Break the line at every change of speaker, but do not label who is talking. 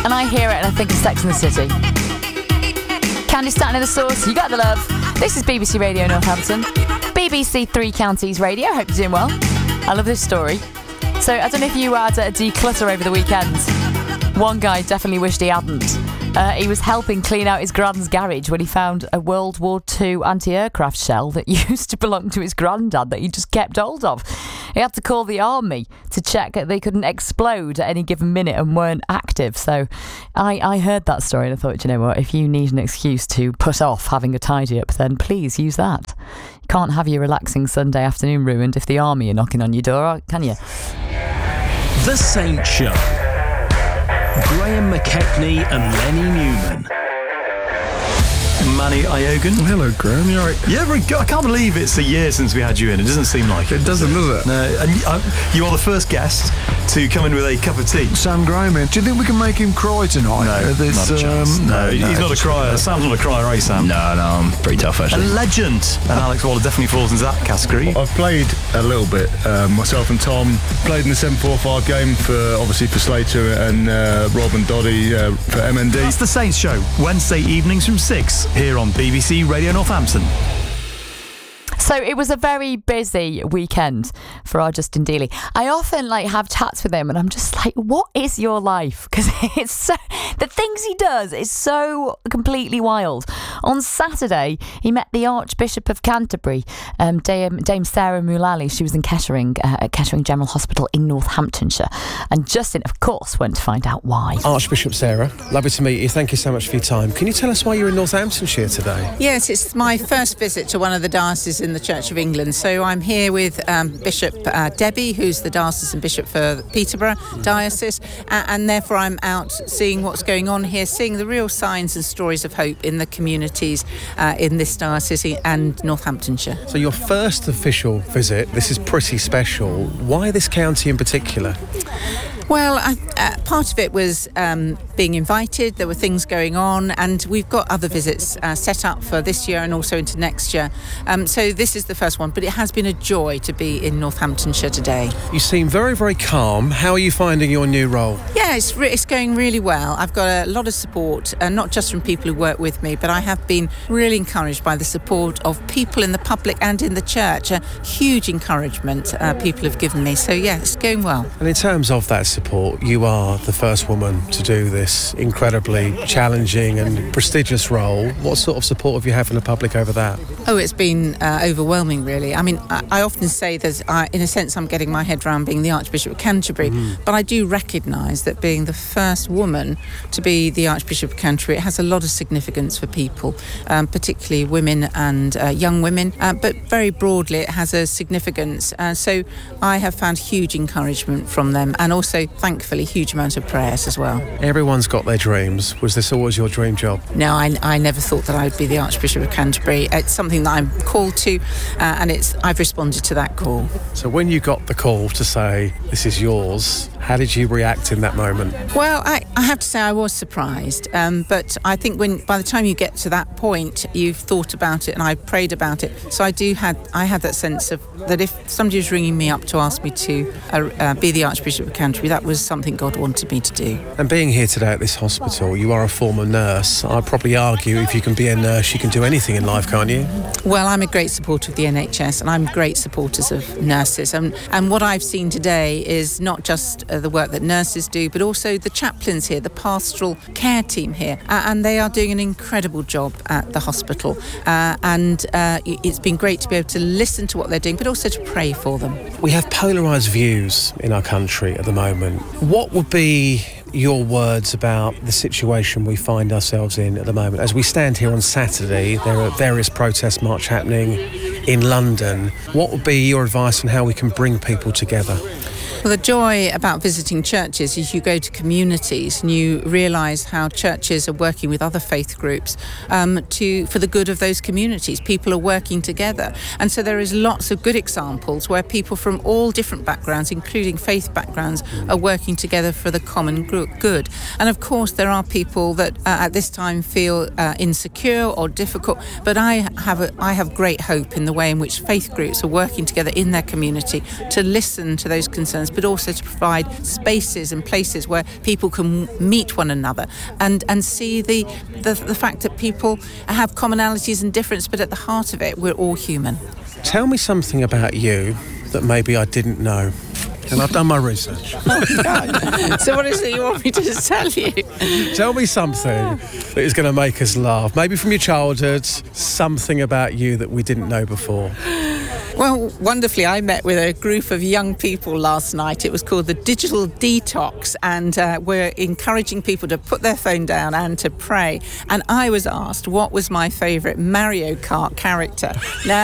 and I hear it and I think of Sex and the City. Candy Staten in the Sauce, you got the love. This is BBC Radio Northampton, BBC Three Counties Radio. Hope you're doing well. I love this story. So I don't know if you had a declutter over the weekend. One guy definitely wished he hadn't. He was helping clean out his gran's garage when he found a World War II anti-aircraft shell that used to belong to his granddad that he just kept hold of. He had to call the army to check that they couldn't explode at any given minute and weren't active. So I heard that story and I thought, you know what, if you need an excuse to put off having a tidy up, then please use that. You can't have your relaxing Sunday afternoon ruined if the army are knocking on your door, can you?
The Saint Show. Graham McKechnie and Lenny Newman.
Manny Iogan.
Hello, Graham. You alright?
Yeah, very good. I can't believe it's a year since we had you in. It doesn't seem like it.
It doesn't, does it?
No, and you are the first guest to come in with a cup of tea.
Sam Graham in. Do you think we can make him cry tonight?
No, not a chance. No, he's not a crier. Sam's not a crier, are you, Sam?
No, I'm pretty tough, actually.
A legend. And Alex Waller definitely falls into that category.
I've played a little bit. Myself and Tom played in the 745 game for Slater and Rob and Doddy for MND.
That's The Saints Show, Wednesday evenings from 6 here on BBC Radio Northampton.
So it was a very busy weekend for our Justin Dealey. I often have chats with him and I'm just like, what is your life? Because it's so, the things he does is so completely wild. On Saturday, he met the Archbishop of Canterbury, Dame Sarah Mullally. She was in Kettering, at Kettering General Hospital in Northamptonshire. And Justin, of course, went to find out why.
Archbishop Sarah, lovely to meet you. Thank you so much for your time. Can you tell us why you're in Northamptonshire today?
Yes, it's my first visit to one of the dioceses in the Church of England. So I'm here with Bishop Debbie, who's the diocesan bishop for Peterborough Diocese, and therefore I'm out seeing what's going on here, seeing the real signs and stories of hope in the communities in this diocese and Northamptonshire.
So your first official visit, this is pretty special. Why this county in particular?
Well, part of it was being invited. There were things going on, and we've got other visits set up for this year and also into next year. So this is the first one, but it has been a joy to be in Northamptonshire today.
You seem very, very calm. How are you finding your new role?
Yeah, it's going really well. I've got a lot of support, not just from people who work with me, but I have been really encouraged by the support of people in the public and in the church. A huge encouragement people have given me. So yeah, it's going well.
And in terms of that support, you are the first woman to do this incredibly challenging and prestigious role. What sort of support have you had from the public over that?
Oh, it's been overwhelming, really. I mean, I often say that, in a sense, I'm getting my head around being the Archbishop of Canterbury, but I do recognise that being the first woman to be the Archbishop of Canterbury, it has a lot of significance for people, particularly women and young women, but very broadly it has a significance. So I have found huge encouragement from them, and also, thankfully, huge amount of prayers as well.
Everyone's got their dreams. Was this always your dream job?
No, I never thought that I would be the Archbishop of Canterbury. It's something that I'm called to, and I've responded to that call.
So when you got the call to say, this is yours, how did you react in that moment?
Well, I have to say I was surprised, but I think by the time you get to that point, you've thought about it and I prayed about it. So I had that sense of that if somebody was ringing me up to ask me to be the Archbishop of Canterbury, that was something God wanted me to do.
And being here today at this hospital, you are a former nurse. I'd probably argue if you can be a nurse, you can do anything in life, can't you?
Well, I'm a great supporter of the NHS and I'm great supporters of nurses. And what I've seen today is not just the work that nurses do, but also the chaplains here, the pastoral care team here. And they are doing an incredible job at the hospital. And it's been great to be able to listen to what they're doing, but also to pray for them.
We have polarised views in our country at the moment. What would be your words about the situation we find ourselves in at the moment? As we stand here on Saturday, there are various protest marches happening in London. What would be your advice on how we can bring people together?
Well, the joy about visiting churches is you go to communities and you realise how churches are working with other faith groups for the good of those communities. People are working together. And so there is lots of good examples where people from all different backgrounds, including faith backgrounds, are working together for the common good. And of course, there are people that at this time feel insecure or difficult, but I have great hope in the way in which faith groups are working together in their community to listen to those concerns, but also to provide spaces and places where people can meet one another and see the fact that people have commonalities and difference, but at the heart of it, we're all human.
Tell me something about you that maybe I didn't know. And I've done my research.
So what is it you want me to tell you?
Tell me something that is going to make us laugh. Maybe from your childhood, something about you that we didn't know before.
Well, wonderfully, I met with a group of young people last night. It was called the Digital Detox, and we're encouraging people to put their phone down and to pray. And I was asked what was my favourite Mario Kart character. Now,